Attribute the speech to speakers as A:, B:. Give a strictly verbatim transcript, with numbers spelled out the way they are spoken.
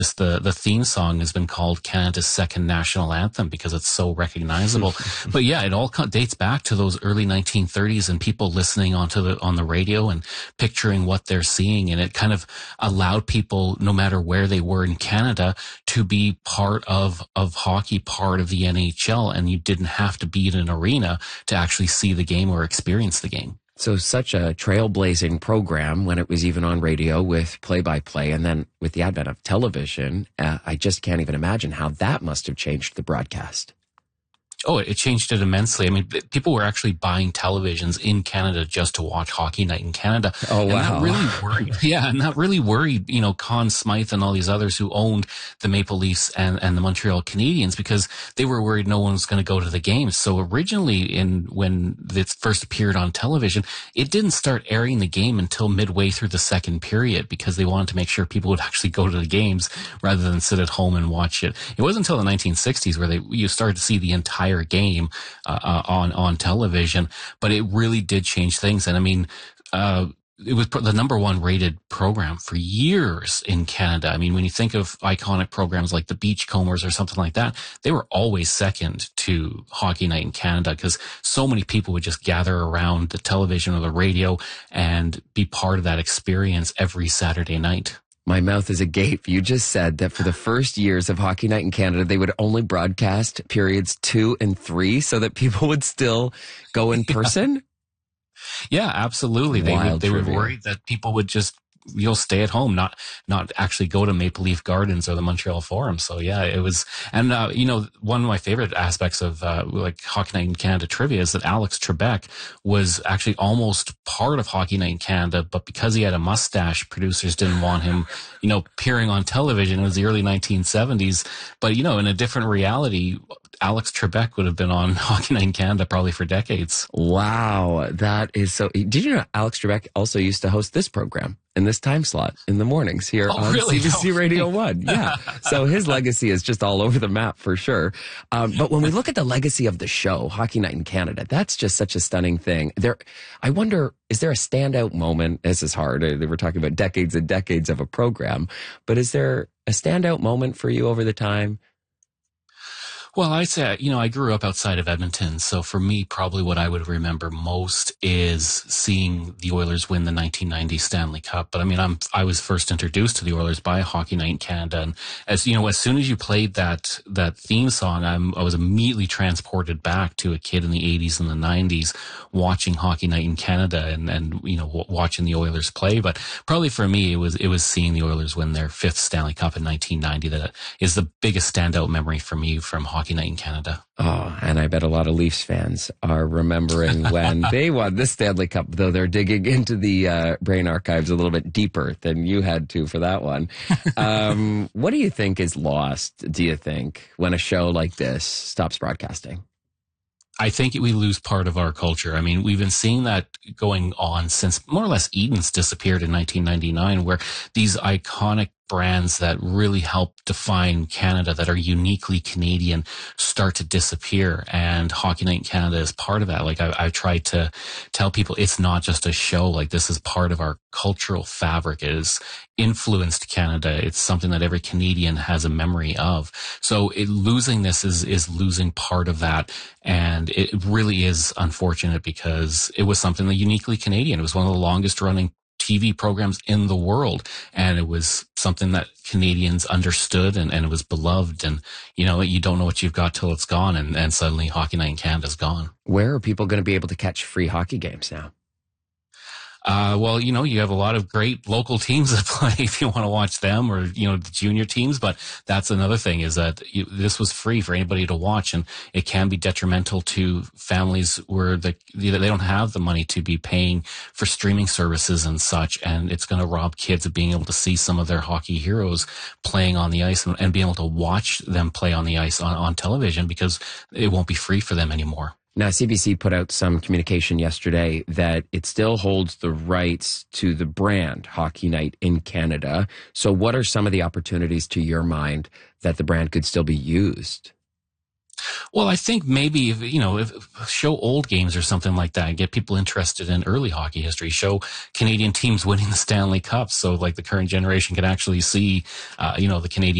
A: the, the theme song has been called Canada's second national anthem because it's so recognizable. But yeah, it all dates back to those early nineteen thirties and people listening onto the, on the radio and picturing what they're seeing. And it kind of allowed people, no matter where they were in Canada, to be part of, of hockey, part of the N H L. And you didn't have to be in an arena to actually see the game or experience the game.
B: So such a trailblazing program when it was even on radio with play-by-play. And then with the advent of television, uh, I just can't even imagine how that must have changed the broadcast.
A: Oh, it changed it immensely. I mean, people were actually buying televisions in Canada just to watch Hockey Night in Canada.
B: Oh, wow.
A: And that really worried, yeah, and that really worried, you know, Conn Smythe and all these others who owned the Maple Leafs and, and the Montreal Canadiens, because they were worried no one was going to go to the games. So originally, in when it first appeared on television, it didn't start airing the game until midway through the second period, because they wanted to make sure people would actually go to the games rather than sit at home and watch it. It wasn't until the nineteen sixties where they you started to see the entire game uh, uh, on on television, but it really did change things. And I mean, uh, it was the number one rated program for years in Canada. I mean, when you think of iconic programs like the Beachcombers or something like that, they were always second to Hockey Night in Canada, because so many people would just gather around the television or the radio and be part of that experience every Saturday night.
B: My mouth is agape. You just said that for the first years of Hockey Night in Canada, they would only broadcast periods two and three so that people would still go in person?
A: Yeah, yeah, absolutely. They
B: Wild
A: would, they were
B: trivia.
A: worried that people would just, you'll stay at home, not, not actually go to Maple Leaf Gardens or the Montreal Forum. So yeah, it was, and, uh, you know, one of my favorite aspects of, uh, like Hockey Night in Canada trivia is that Alex Trebek was actually almost part of Hockey Night in Canada, but because he had a mustache, producers didn't want him, you know, appearing on television. It was the early nineteen seventies, but you know, in a different reality, Alex Trebek would have been on Hockey Night in Canada probably for decades.
B: Wow, that is so. Did you know Alex Trebek also used to host this program in this time slot in the mornings here
A: Oh,
B: on
A: really?
B: C B C
A: No.
B: Radio one? Yeah. So his legacy is just all over the map for sure. Um, but when we look at the legacy of the show, Hockey Night in Canada, that's just such a stunning thing. There, I wonder, is there a standout moment? This is hard. uh, We're talking about decades and decades of a program, but is there a standout moment for you over the time?
A: Well, I'd say, you know, I grew up outside of Edmonton. So for me, probably what I would remember most is seeing the Oilers win the nineteen ninety Stanley Cup. But I mean, I'm, I was first introduced to the Oilers by Hockey Night in Canada. And as you know, as soon as you played that, that theme song, I'm, I was immediately transported back to a kid in the eighties and the nineties watching Hockey Night in Canada and, and, you know, w- watching the Oilers play. But probably for me, it was, it was seeing the Oilers win their fifth Stanley Cup in nineteen ninety that is the biggest standout memory for me from Hockey Hockey Night in Canada.
B: Oh, and I bet a lot of Leafs fans are remembering when they won the Stanley Cup, though they're digging into the uh, brain archives a little bit deeper than you had to for that one. Um, what do you think is lost, do you think, when a show like this stops broadcasting?
A: I think we lose part of our culture. I mean, we've been seeing that going on since more or less Eden's disappeared in nineteen ninety-nine, where these iconic brands that really help define Canada, that are uniquely Canadian, start to disappear. And Hockey Night in Canada is part of that. Like I, I tried to tell people, it's not just a show. Like this is part of our cultural fabric. It has influenced Canada. It's something that every Canadian has a memory of. So it, losing this is, is losing part of that. And it really is unfortunate because it was something that uniquely Canadian. It was one of the longest running T V programs in the world. And it was something that Canadians understood and, and it was beloved. And, you know, you don't know what you've got till it's gone. And, and suddenly Hockey Night in Canada is gone.
B: Where are people going to be able to catch free hockey games now?
A: Uh, well, you know, you have a lot of great local teams that play if you want to watch them or, you know, the junior teams. But that's another thing is that you, this was free for anybody to watch. And it can be detrimental to families where the, they don't have the money to be paying for streaming services and such. And it's going to rob kids of being able to see some of their hockey heroes playing on the ice and, and being able to watch them play on the ice on, on television because it won't be free for them anymore.
B: Now, C B C put out some communication yesterday that it still holds the rights to the brand Hockey Night in Canada. So what are some of the opportunities to your mind that the brand could still be used?
A: Well, I think maybe, if, you know, if, show old games or something like that, get people interested in early hockey history, show Canadian teams winning the Stanley Cup. So like the current generation can actually see, uh, you know, the Canadian